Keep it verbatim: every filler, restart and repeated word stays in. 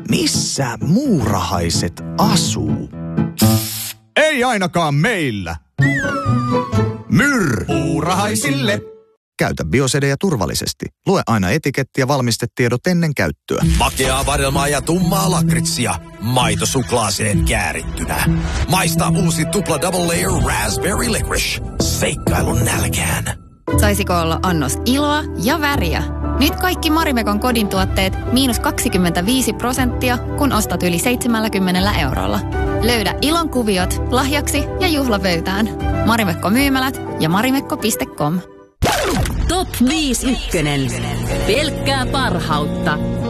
Missä muurahaiset asuu? Ei ainakaan meillä. Myr! Muurahaisille. Käytä Biosedeja turvallisesti. Lue aina etiketti ja valmistetiedot ennen käyttöä. Makeaa vadelmaa ja tummaa lakritsia. Maito suklaaseen käärittynä. Maista uusi tupla double layer raspberry licorice. Seikkailun nälkään. Saisiko olla annos iloa ja väriä? Nyt kaikki Marimekon kodin tuotteet miinus kaksikymmentäviisi prosenttia, kun ostat yli seitsemänkymmentä eurolla. Löydä ilon kuviot lahjaksi ja juhlavöytään. Marimekko myymälät ja marimekko piste com. Top viisi ykkönen. Pelkkää parhautta.